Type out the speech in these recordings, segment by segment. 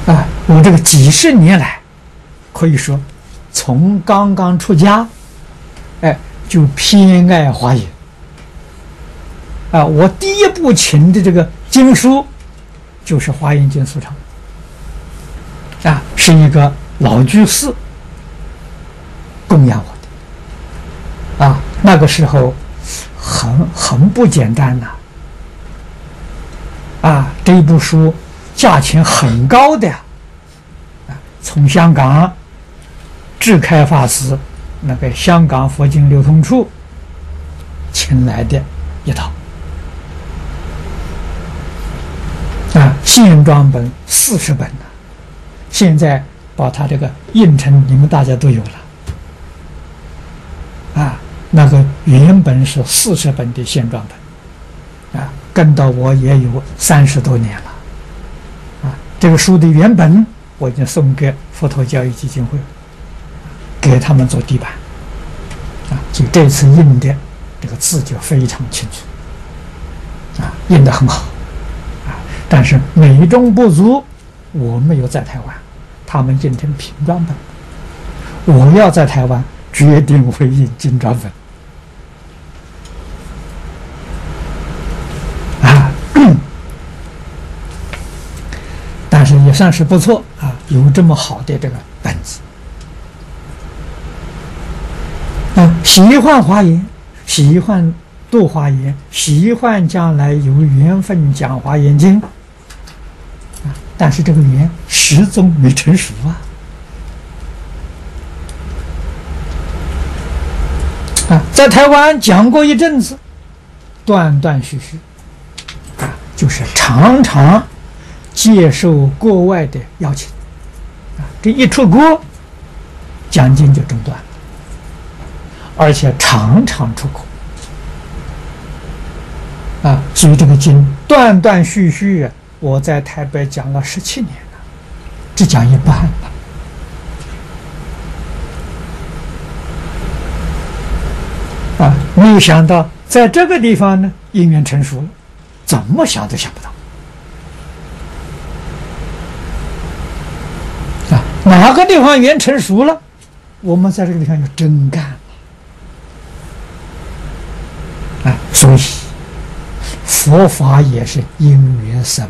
我这个几十年来，可以说从刚刚出家，就偏爱华严。我第一部请的这个经书就是《华严经疏钞》，是一个老居士供养我的。那个时候很不简单呐。这一部书价钱很高的呀。从香港智开法师那个香港佛经流通处请来的一套。现装本40本呢，现在把它这个印成你们大家都有了。那个原本是40本的现装本，跟到我也有30多年了。这个书的原本我已经送给佛陀教育基金会，给他们做底板。所以这次印的这个字就非常清楚，印得很好。但是美中不足，我没有在台湾，他们印成平装本。我要在台湾，决定会印精装本。但是也算是不错有这么好的这个本子。喜欢华严，喜欢读华严，喜欢将来有缘分讲华严经。但是这个缘始终没成熟在台湾讲过一阵子，断断续续就是常常接受国外的邀请这一出国讲经就中断了，而且常常出国所以这个经断断续续我在台北讲了17年了，只讲一半了。没有想到在这个地方呢，因缘成熟了，怎么想都想不到。哪个地方缘成熟了，我们在这个地方就真干了。所以佛法也是因缘生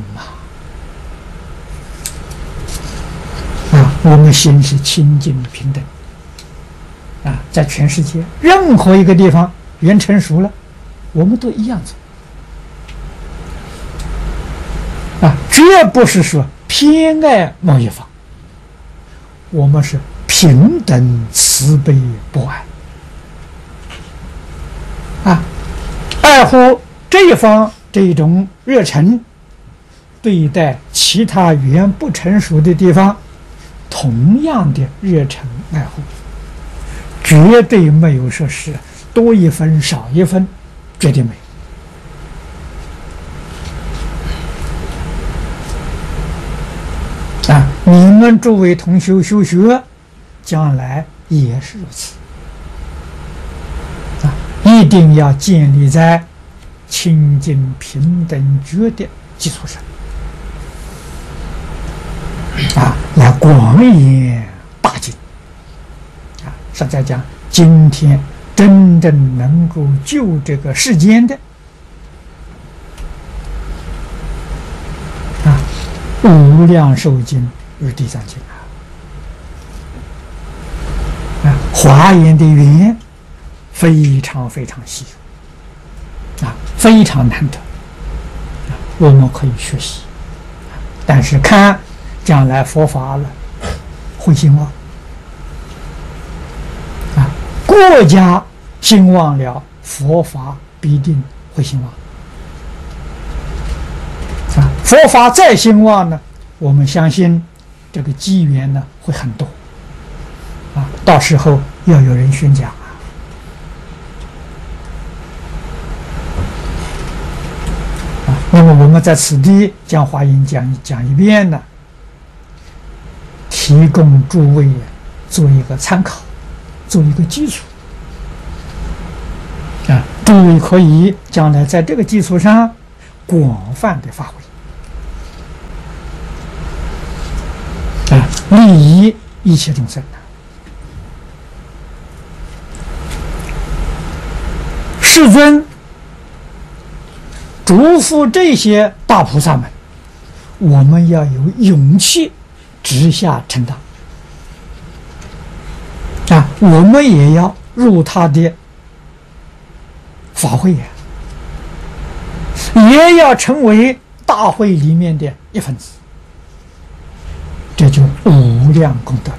我们心是清净平等在全世界任何一个地方缘成熟了，我们都一样做绝不是说偏爱某一方，我们是平等慈悲博爱爱护这一方这一种热忱，对待其他缘不成熟的地方同样的热忱爱护，绝对没有说是多一分少一分，绝对没有你们诸位同修修学将来也是如此一定要建立在清净平等觉的基础上来广演大经实在讲，今天真正能够救这个世间的无量寿经与地藏经华严的缘非常非常稀有非常难得我们可以学习但是看将来佛法了会兴旺国家兴旺了，佛法必定会兴旺佛法再兴旺呢，我们相信这个机缘呢会很多到时候要有人宣讲那么我们在此地将华严讲一遍呢，提供诸位做一个参考，做一个基础诸位可以将来在这个基础上广泛的发挥利益一切众生。世尊嘱咐这些大菩萨们，我们要有勇气直下承担我们也要入他的法会也要成为大会里面的一份子，这就无量功德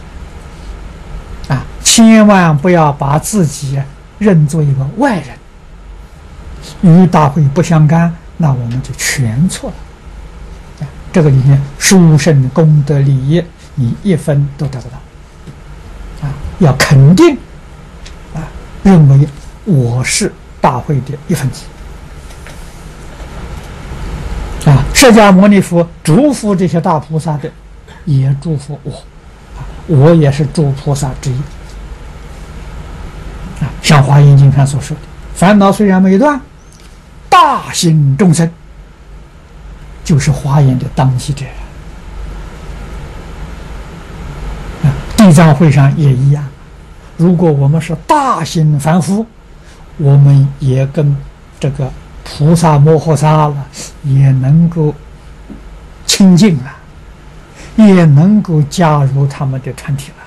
千万不要把自己认作一个外人，与大会不相干，那我们就全错了这个里面殊胜功德利益，你一分都得不到要肯定认为我是大会的一份子释迦牟尼佛祝福这些大菩萨的，也祝福我也是诸菩萨之一像华严经上所说的，烦恼虽然没断，大行众生就是华严的当机者地藏会上也一样，如果我们是大行凡夫，我们也跟这个菩萨摩诃萨了，也能够亲近了，也能够加入他们的团体了。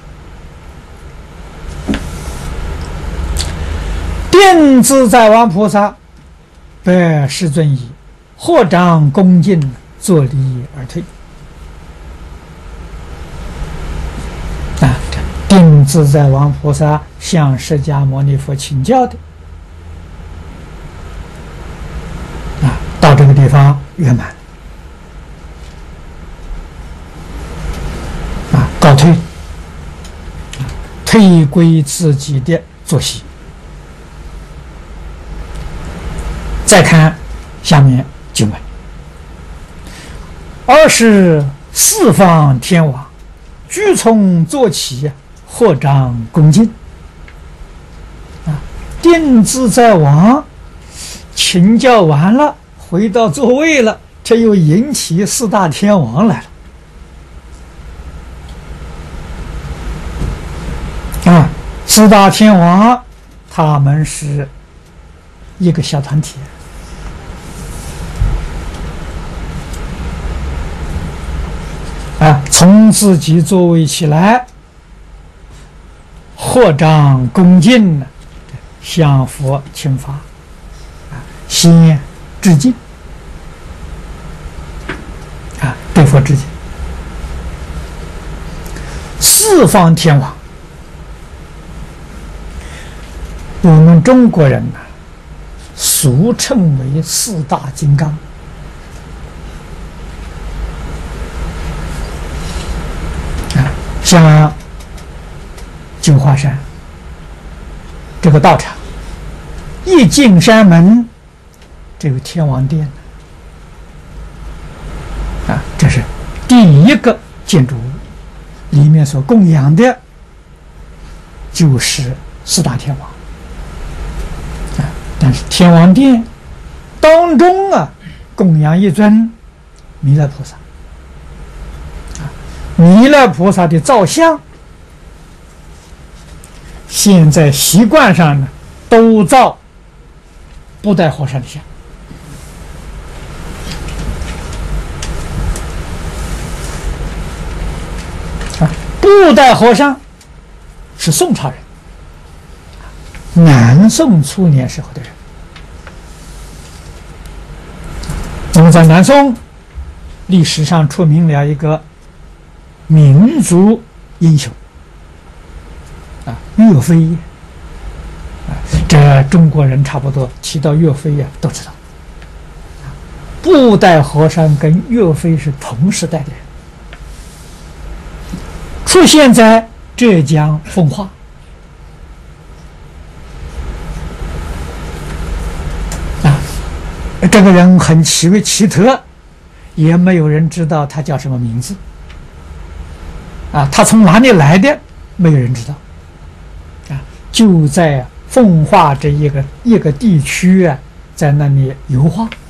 定自在王菩萨拜世尊矣，合掌恭敬，作礼而退。定自在王菩萨向释迦牟尼佛请教的到这个地方圆满告退退归自己的作息。再看下面经文，二是四方天王俱从坐起，合掌恭敬定自在王请教完了，回到座位了，这又引起四大天王来了四大天王他们是一个小团体从自己座位起来，合掌恭敬向佛请法先致敬对佛致敬。四方天王，我们中国人俗称为四大金刚像九华山这个道场，一进山门，这个天王殿这是第一个建筑物，里面所供养的就是四大天王但是天王殿当中供养一尊弥勒菩萨弥勒菩萨的造像现在习惯上都造布袋和尚的像布袋和尚是宋朝人，南宋初年时候的人。那么在南宋历史上出名了一个民族英雄岳飞这中国人差不多提到岳飞都知道布袋和尚跟岳飞是同时代的人，出现在浙江奉化这个人很奇特，也没有人知道他叫什么名字他从哪里来的没有人知道就在奉化这一个地区在那里游化